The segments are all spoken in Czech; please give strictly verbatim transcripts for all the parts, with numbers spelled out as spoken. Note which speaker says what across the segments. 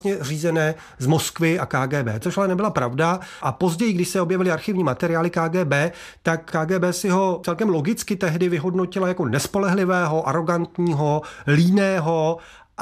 Speaker 1: řízené z Moskvy a K G B, což ale nebyla pravda. A později, když se objevily archivní materiály K G B, tak K G B si ho celkem logicky tehdy vyhodnotila jako nespolehlivého, arrogantního, líného,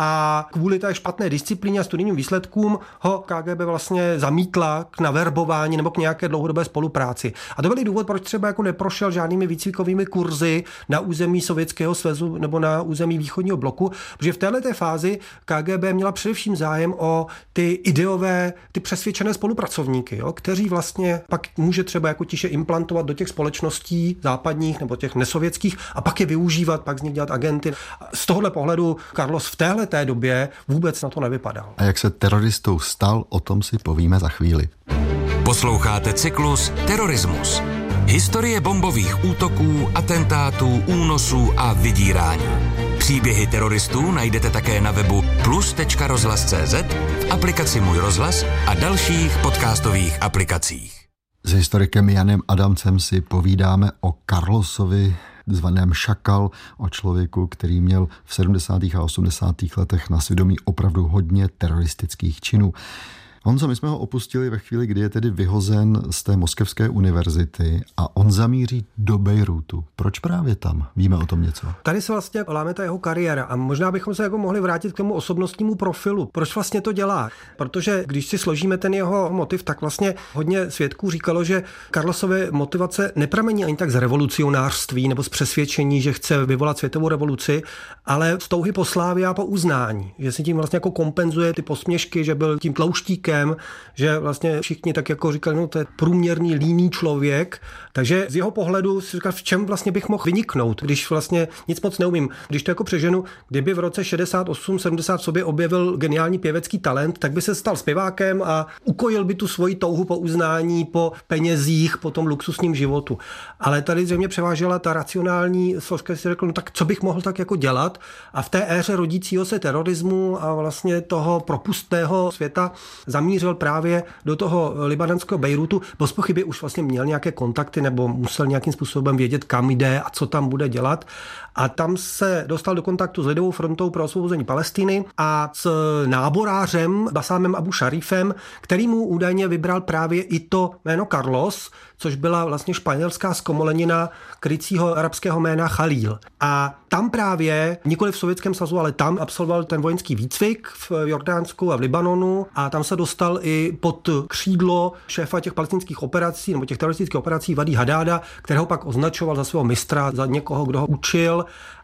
Speaker 1: a kvůli té špatné disciplíně a studijním výsledkům ho K G B vlastně zamítla k naverbování nebo k nějaké dlouhodobé spolupráci. A to byl důvod, proč třeba jako neprošel žádnými výcvikovými kurzy na území Sovětského svazu nebo na území východního bloku, protože v této fázi K G B měla především zájem o ty ideové, ty přesvědčené spolupracovníky, jo, kteří vlastně pak může třeba jako tiše implantovat do těch společností západních nebo těch nesovětských a pak je využívat, pak z nich dělat agenty. Z tohohle pohledu Carlos v téhle té době vůbec na to nevypadal.
Speaker 2: A jak se teroristou stal, o tom si povíme za chvíli.
Speaker 3: Posloucháte cyklus Terorismus. Historie bombových útoků, atentátů, únosů a vydírání. Příběhy teroristů najdete také na webu plus tečka rozhlas tečka cé zet, v aplikaci Můj rozhlas a dalších podcastových aplikacích.
Speaker 2: S historikem Janem Adamcem si povídáme o Carlosovi, zvaném Šakal, o člověku, který měl v sedmdesátých a osmdesátých letech na svědomí opravdu hodně teroristických činů. Honzo, my jsme ho opustili ve chvíli, kdy je tedy vyhozen z té Moskevské univerzity a on zamíří do Bejrútu. Proč právě tam? Víme o tom něco?
Speaker 1: Tady se vlastně láme ta jeho kariéra a možná bychom se jako mohli vrátit k tomu osobnostnímu profilu. Proč vlastně to dělá? Protože když si složíme ten jeho motiv, tak vlastně hodně svědků říkalo, že Carlosovy motivace nepramení ani tak z revolucionářství nebo z přesvědčení, že chce vyvolat světovou revoluci, ale z touhy po slávě a po uznání. Že si tím vlastně jako kompenzuje ty posměšky, že byl tím tlouštíkem, že vlastně všichni tak jako říkali, no to je průměrný líný člověk, takže z jeho pohledu si říkal, v čem vlastně bych mohl vyniknout, když vlastně nic moc neumím. Když to jako přeženu, kdyby v roce šedesát osm sedmdesát v sobě objevil geniální pěvecký talent, tak by se stal zpěvákem a ukojil by tu svoji touhu po uznání, po penězích, po tom luxusním životu. Ale tady zřejmě převážela ta racionální složka, si řekl, no tak co bych mohl tak jako dělat, a v té éře rodícího se terorismu a vlastně toho propustného světa zamířil právě do toho libanonského Bejrútu. Bez pochyby už vlastně měl nějaké kontakty nebo musel nějakým způsobem vědět, kam jde a co tam bude dělat. A tam se dostal do kontaktu s Lidovou frontou pro osvobození Palestiny a s náborářem Basámem Abu Šarifem, který mu údajně vybral právě i to jméno Carlos, což byla vlastně španělská zkomolenina krycího arabského jména Chalíl. A tam právě, nikoli v Sovětském svazu, ale tam absolvoval ten vojenský výcvik v Jordánsku a v Libanonu a tam se dostal i pod křídlo šéfa těch palestinských operací nebo těch teroristických operací Vadí Hadáda, kterého pak označoval za svého mistra, za někoho, kdo ho učil.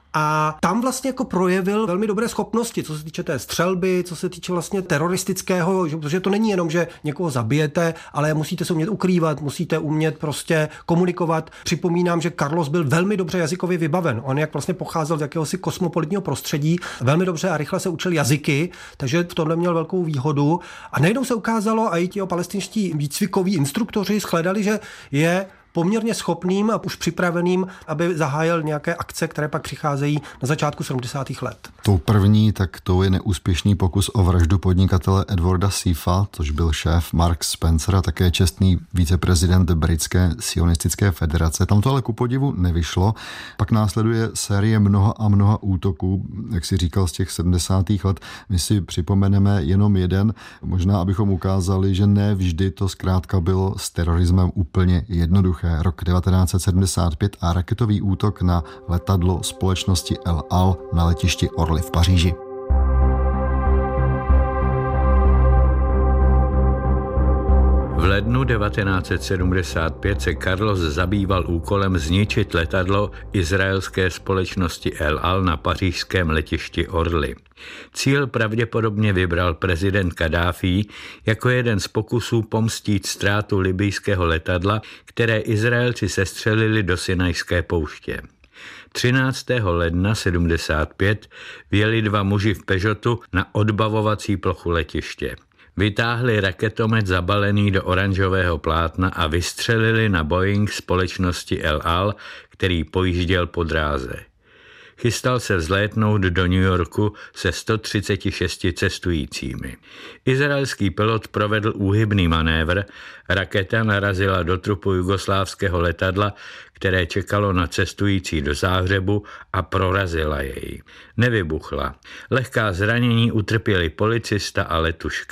Speaker 1: A tam vlastně jako projevil velmi dobré schopnosti, co se týče té střelby, co se týče vlastně teroristického, protože to není jenom, že někoho zabijete, ale musíte se umět ukrývat, musíte umět prostě komunikovat. Připomínám, že Carlos byl velmi dobře jazykově vybaven. On jak vlastně pocházel z jakéhosi kosmopolitního prostředí, velmi dobře a rychle se učil jazyky, takže v tomhle měl velkou výhodu. A najednou se ukázalo, a i ti palestinští výcvikoví instruktoři shledali, že je poměrně schopným a už připraveným, aby zahájil nějaké akce, které pak přicházejí na začátku sedmdesátých let.
Speaker 2: Tou první, tak to je neúspěšný pokus o vraždu podnikatele Edwarda Seaffa, což byl šéf Mark Spencer a také čestný viceprezident britské sionistické federace. Tam to ale ku podivu nevyšlo. Pak následuje série mnoha a mnoha útoků, jak si říkal, z těch sedmdesátých let. My si připomeneme jenom jeden, možná abychom ukázali, že ne vždy to zkrátka bylo s terorismem úplně jednoduché. Rok devatenáct set sedmdesát pět a raketový útok na letadlo společnosti El Al na letišti Orly v Paříži.
Speaker 4: V lednu devatenáct set sedmdesát pět se Carlos zabýval úkolem zničit letadlo izraelské společnosti El Al na pařížském letišti Orly. Cíl pravděpodobně vybral prezident Kaddáfí jako jeden z pokusů pomstít ztrátu libyjského letadla, které Izraelci sestřelili do Sinajské pouště. třináctého ledna sedmdesát pět vjeli dva muži v Peugeotu na odbavovací plochu letiště. Vytáhli raketomet zabalený do oranžového plátna a vystřelili na Boeing společnosti El Al, který pojížděl po dráze. Chystal se vzlétnout do New Yorku se sto třiceti šesti cestujícími. Izraelský pilot provedl úhybný manévr, raketa narazila do trupu jugoslávského letadla, které čekalo na cestující do Záhřebu, a prorazila jej. Nevybuchla. Lehká zranění utrpěli policista a letuška.